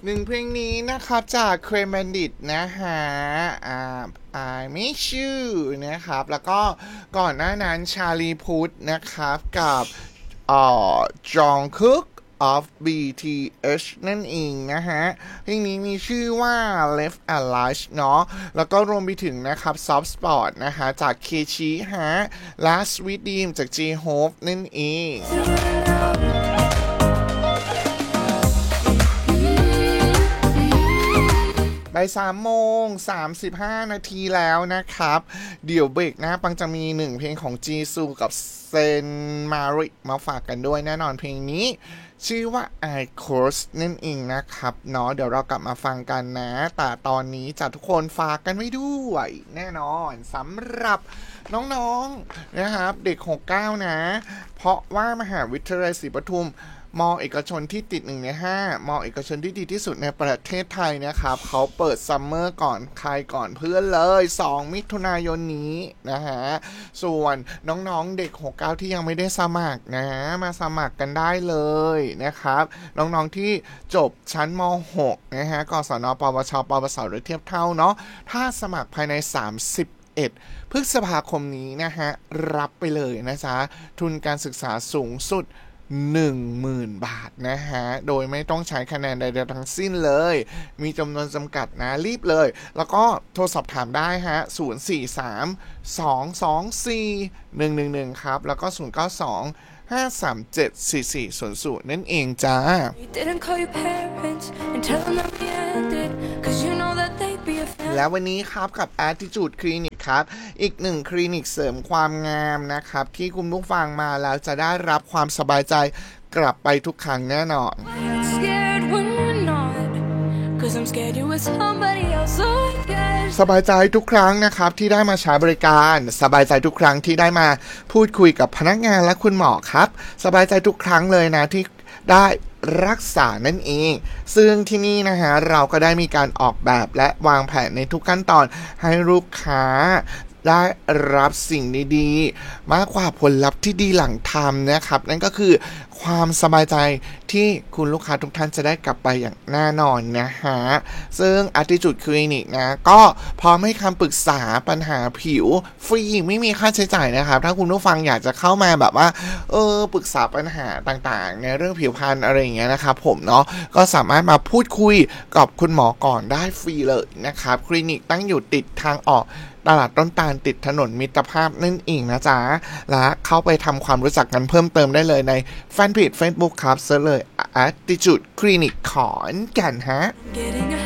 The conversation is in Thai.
หนึ่งเพลงนี้นะครับจากเครมแบนดิตนะฮะI miss you นะครับแล้วก็ก่อนหน้านั้นชาลีพุทธนะครับกับจองคุก of BTS นั่นเองนะฮะเพลงนี้มีชื่อว่า Left Alive เนาะแล้วก็รวมไปถึงนะครับ Soft Spot นะฮะจากเคชิฮะ Last Sweet Dream จาก J-Hope นั่นเองไป3:35 นาทีแล้วนะครับเดี๋ยวเบรกหน้าปังจะมี1เพลงของจีซูกับเซนมาริมาฝากกันด้วยแน่นอนเพลงนี้ชื่อว่า I Cross นั่นเองนะครับเนาะเดี๋ยวเรากลับมาฟังกันนะแต่ตอนนี้จะทุกคนฝากกันไว้ด้วยแน่นอนสำหรับน้องๆนะครับเด็ก69นะเพราะว่ามหาวิทยาลัยศรีปทุมมอเอกชนที่ติด1 ใน 5มอเอกชนที่ดีที่สุดในประเทศไทยนะครับเขาเปิดซัมเมอร์ก่อนใครก่อนเพื่อนเลย2 มิถุนายนนี้นะฮะส่วนน้องๆเด็ก69ที่ยังไม่ได้สมัครนะมาสมัครกันได้เลยนะครับน้องๆที่จบชั้นม.6 นะฮะกศน.ปวช.ปวสหรือเทียบเท่าเนาะถ้าสมัครภายใน31 พฤษภาคมนี้นะฮะรับไปเลยนะจ๊ะทุนการศึกษาสูงสุด10,000 บาทนะฮะโดยไม่ต้องใช้คะแนนใดๆทั้งสิ้นเลยมีจำนวนจำกัดนะรีบเลยแล้วก็โทรสอบถามได้ฮะ043-224-111ครับแล้วก็092-537-4400นั่นเองจ้าแล้ววันนี้ครับกับ Attitude Clinic ครับอีก1คลินิกเสริมความงามนะครับที่คุณผู้ฟังมาแล้วจะได้รับความสบายใจกลับไปทุกครั้งแน่นอนสบายใจทุกครั้งนะครับที่ได้มาใช้บริการสบายใจทุกครั้งที่ได้มาพูดคุยกับพนักงานและคุณหมอครับสบายใจทุกครั้งเลยนะที่ได้รักษานั่นเองซึ่งที่นี่นะฮะเราก็ได้มีการออกแบบและวางแผนในทุกขั้นตอนให้ลูกค้าได้รับสิ่งดีๆมากกว่าผลลัพธ์ที่ดีหลังทำนะครับนั่นก็คือความสบายใจที่คุณลูกค้าทุกท่านจะได้กลับไปอย่างแน่นอนนะฮะซึ่ง Attitude Clinic นะก็พร้อมให้คำปรึกษาปัญหาผิวฟรีไม่มีค่าใช้จ่ายนะครับถ้าคุณผู้ฟังอยากจะเข้ามาแบบว่าปรึกษาปัญหาต่างๆในเรื่องผิวพรรณอะไรอย่างเงี้ยนะครับผมเนาะก็สามารถมาพูดคุยกับคุณหมอก่อนได้ฟรีเลยนะครับคลินิกตั้งอยู่ติดทางออกตลาดต้นตาลติดถนนมิตรภาพนั่นเองนะจ๊ะและเข้าไปทำความรู้จักกันเพิ่มเติมได้เลยในแฟนเพจ Facebook ครับเซิร์ชเลย Attitude Clinic ขอนแก่นฮะ